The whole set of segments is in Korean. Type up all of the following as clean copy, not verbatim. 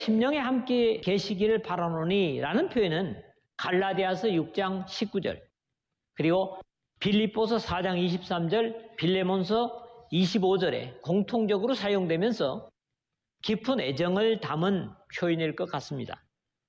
심령에 함께 계시기를 바라노니 라는 표현은 갈라디아서 6장 19절, 그리고 빌립보서 4장 23절, 빌레몬서 25절에 공통적으로 사용되면서 깊은 애정을 담은 표현일 것 같습니다.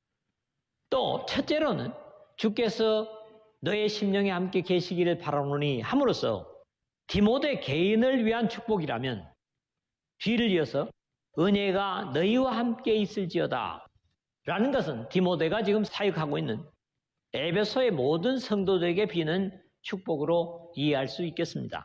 또 첫째로는 주께서 너의 심령에 함께 계시기를 바라노니 함으로써 디모데 개인을 위한 축복이라면, 뒤를 이어서 은혜가 너희와 함께 있을지어다 라는 것은 디모데가 지금 사역하고 있는 에베소의 모든 성도들에게 비는 축복으로 이해할 수 있겠습니다.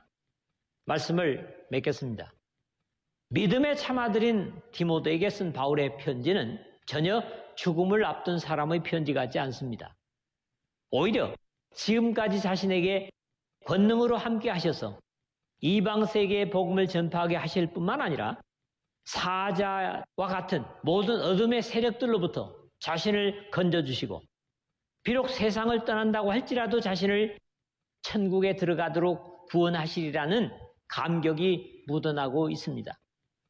말씀을 맺겠습니다. 믿음의 참아들인 디모데에게 쓴 바울의 편지는 전혀 죽음을 앞둔 사람의 편지 같지 않습니다. 오히려 지금까지 자신에게 권능으로 함께 하셔서 이방 세계의 복음을 전파하게 하실 뿐만 아니라 사자와 같은 모든 어둠의 세력들로부터 자신을 건져주시고, 비록 세상을 떠난다고 할지라도 자신을 천국에 들어가도록 구원하시리라는 감격이 묻어나고 있습니다.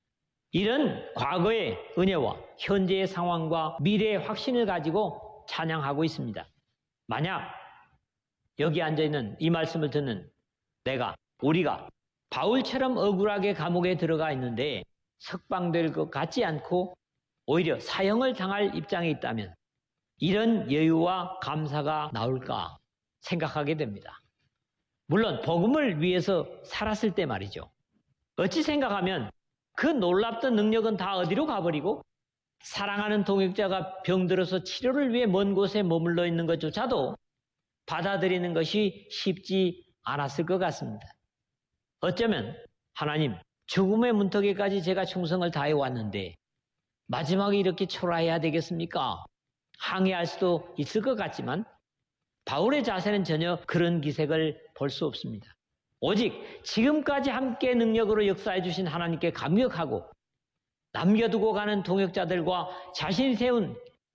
이런 과거의 은혜와 현재의 상황과 미래의 확신을 가지고 찬양하고 있습니다. 만약 여기 앉아있는 이 말씀을 듣는 우리가 바울처럼 억울하게 감옥에 들어가 있는데 석방될 것 같지 않고 오히려 사형을 당할 입장에 있다면 이런 여유와 감사가 나올까 생각하게 됩니다. 물론 복음을 위해서 살았을 때 말이죠. 어찌 생각하면 그 놀랍던 능력은 다 어디로 가버리고 사랑하는 동역자가 병들어서 치료를 위해 먼 곳에 머물러 있는 것조차도 받아들이는 것이 쉽지 않았을 것 같습니다. 어쩌면 하나님, 죽음의 문턱에까지 제가 충성을 다해 왔는데 마지막에 이렇게 초라해야 되겠습니까? 항의할 수도 있을 것 같지만 바울의 자세는 전혀 그런 기색을 볼 수 없습니다. 오직 지금까지 함께 능력으로 역사해 주신 하나님께 감격하고 남겨두고 가는 동역자들과 자신이 세운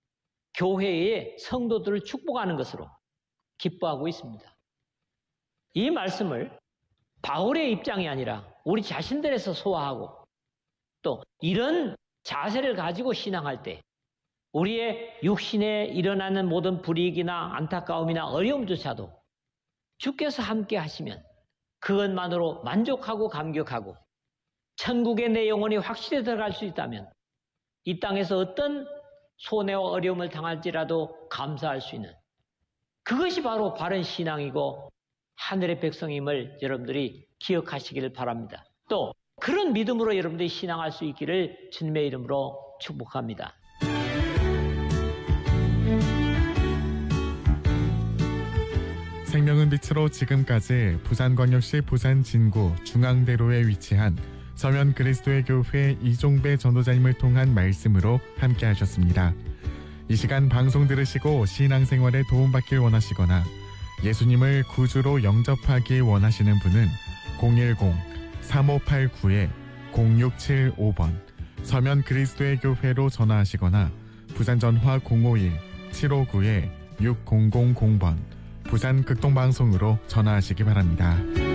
교회의 성도들을 축복하는 것으로 기뻐하고 있습니다. 이 말씀을 바울의 입장이 아니라 우리 자신들에서 소화하고 또 이런 자세를 가지고 신앙할 때 우리의 육신에 일어나는 모든 불이익이나 안타까움이나 어려움조차도 주께서 함께 하시면 그것만으로 만족하고 감격하고 천국에 내 영혼이 확실히 들어갈 수 있다면 이 땅에서 어떤 손해와 어려움을 당할지라도 감사할 수 있는, 그것이 바로 바른 신앙이고 하늘의 백성임을 여러분들이 기억하시기를 바랍니다. 또 그런 믿음으로 여러분들이 신앙할 수 있기를 주님의 이름으로 축복합니다. 생명은 빛으로 지금까지 부산광역시 부산 진구 중앙대로에 위치한 서면 그리스도의 교회 이종배 전도자님을 통한 말씀으로 함께 하셨습니다. 이 시간 방송 들으시고 신앙생활에 도움받길 원하시거나 예수님을 구주로 영접하기 원하시는 분은 010-3589-0675번 서면 그리스도의 교회로 전화하시거나 부산 전화 051-759-6000번 부산 극동방송으로 전화하시기 바랍니다.